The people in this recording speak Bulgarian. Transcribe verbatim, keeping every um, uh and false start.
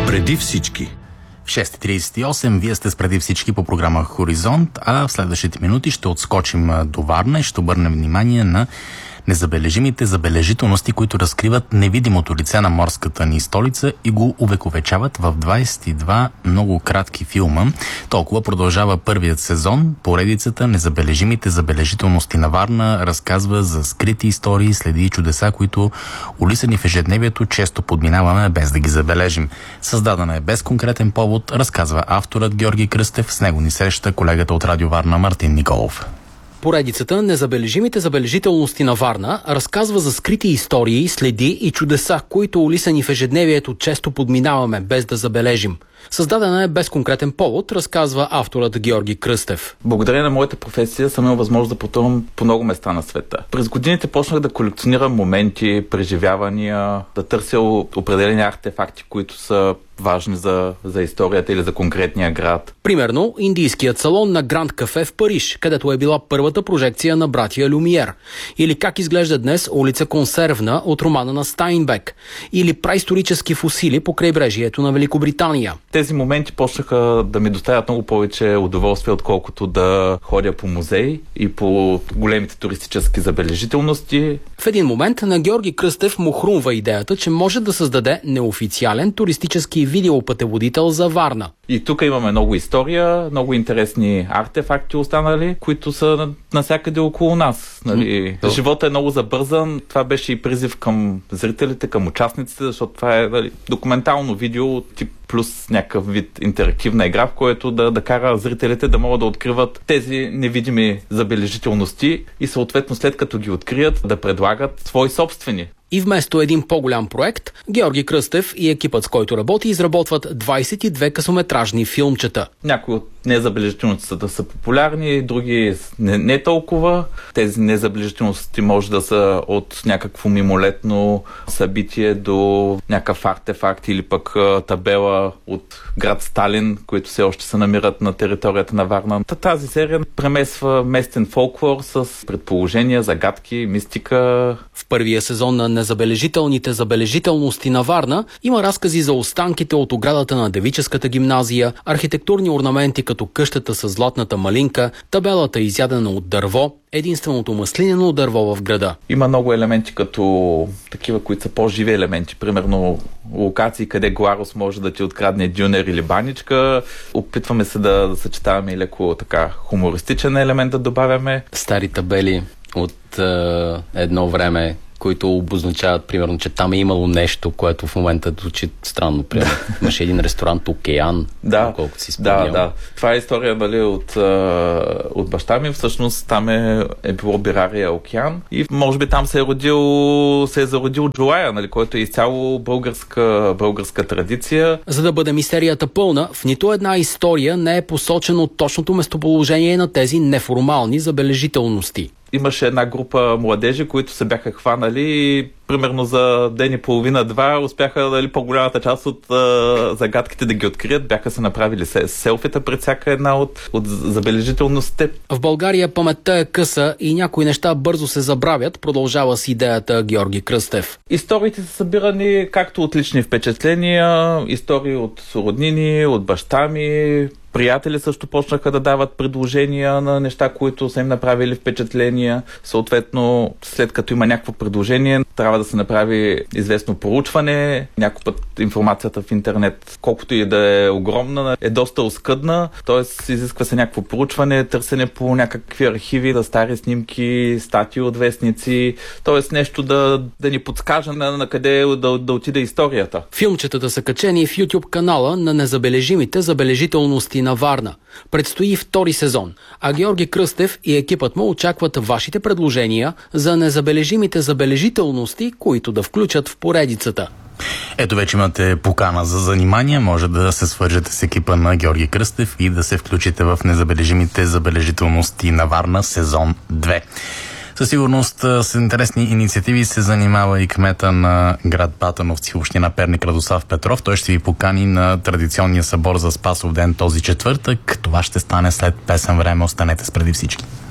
Преди всички. В шест и тридесет и осем вие сте с Преди всички по програма Хоризонт, а в следващите минути ще отскочим до Варна и ще обърнем внимание на незабележимите забележителности, които разкриват невидимото лице на морската ни столица и го увековечават в двадесет и два много кратки филма. Толкова продължава първият сезон. Поредицата Незабележимите забележителности на Варна разказва за скрити истории, следи и чудеса, които улисани в ежедневието често подминаваме без да ги забележим. Създадена е без конкретен повод, разказва авторът Георги Кръстев. С него ни среща колегата от Радио Варна Мартин Николов. Поредицата Незабележимите забележителности на Варна разказва за скрити истории, следи и чудеса, които улисани в ежедневието често подминаваме без да забележим. Създадена е без конкретен повод, разказва авторът Георги Кръстев. Благодарение на моята професия съм имал възможност да пътувам по много места на света. През годините почнах да колекционирам моменти, преживявания, да търся определени артефакти, които са важни за, за историята или за конкретния град. Примерно, индийският салон на Гранд Кафе в Париж, където е била първата прожекция на братия Люмиер. Или как изглежда днес улица Консервна от романа на Стайнбек. Или праисторически фусили по крайбрежието на Великобритания. Тези моменти почнаха да ми доставят много повече удоволствие, отколкото да ходя по музей и по големите туристически забележителности. В един момент на Георги Кръстев му хрумва идеята, че може да създаде неофициален туристически видеопътеводител за Варна. И тук имаме много история, много интересни артефакти останали, които са навсякъде около нас. Нали? Mm-hmm. Животът е много забързан. Това беше и призив към зрителите, към участниците, защото това е нали, документално видео тип плюс някакъв вид интерактивна игра, в което да, да кара зрителите да могат да откриват тези невидими забележителности и съответно след като ги открият да предлагат свои собствени. И вместо един по-голям проект, Георги Кръстев и екипът, с който работи, изработват двадесет и две късометражни филмчета. Някои от незабележителностите да са популярни, други не, не толкова. Тези незабележителности може да са от някакво мимолетно събитие до някакъв артефакт или пък табела от град Сталин, които все още се намират на територията на Варна. Тази серия премесва местен фолклор с предположения, загадки, мистика. В първия сезон на Незабележителните забележителности на Варна има разкази за останките от оградата на девическата гимназия, архитектурни орнаменти като къщата с златната малинка, табелата изядена от дърво, единственото маслинено дърво в града. Има много елементи като такива, които са по-живи елементи. Примерно локации, къде Гларус може да ти открадне дюнер или баничка. Опитваме се да, да съчетаваме и леко така хумористичен елемент да добавяме. Стари табели от е, едно време, които обозначават, примерно, че там е имало нещо, което в момента звучи странно. Примерно. Имаше един ресторант Океан, да, колкото си спомням. Да, да. Това е история нали, от, от баща ми. Всъщност там е, е било Бирария Океан и може би там се е родил се е зародил Джулая, нали, който е изцяло българска, българска традиция. За да бъде мистерията пълна, в нито една история не е посочено точното местоположение на тези неформални забележителности. Имаше една група младежи, които се бяха хванали и примерно за ден и половина-два успяха дали по-голямата част от а, загадките да ги открият. Бяха се направили селфита пред всяка една от, от забележителностите. В България паметта е къса и някои неща бързо се забравят, продължава с идеята Георги Кръстев. Историите са събирани както от лични впечатления, истории от роднини, от баща ми. Приятели също почнаха да дават предложения на неща, които са им направили впечатления. Съответно, след като има някакво предложение, трябва да се направи известно проучване. Някой път информацията в интернет, колкото и да е огромна, е доста оскъдна. Т.е. изисква се някакво проучване, търсене по някакви архиви, да стари снимки, статии от вестници. Т.е. нещо да, да ни подскаже на, на къде да, да отиде историята. Филмчетата са качени в YouTube канала на Незабележимите забележителности на Варна. Предстои втори сезон, а Георги Кръстев и екипът му очакват вашите предложения за незабележимите забележителности, които да включат в поредицата. Ето вече имате покана за занимания, може да се свържете с екипа на Георги Кръстев и да се включите в Незабележимите забележителности на Варна сезон две. Със сигурност с интересни инициативи се занимава и кмета на град Батановци, община Перник, Радослав Петров. Той ще ви покани на традиционния събор за Спасов ден този четвъртък. Това ще стане след песен време. Останете с Преди всички.